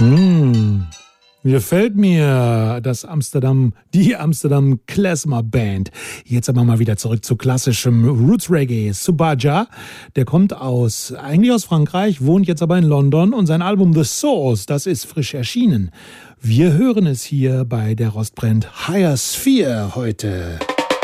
Gefällt mir die Amsterdam Klezmer Band. Jetzt aber mal wieder zurück zu klassischem Roots Reggae. Subaja, der kommt eigentlich aus Frankreich, wohnt jetzt aber in London und sein Album The Source, das ist frisch erschienen. Wir hören es hier bei Der Rost brennt Higher Sphere heute.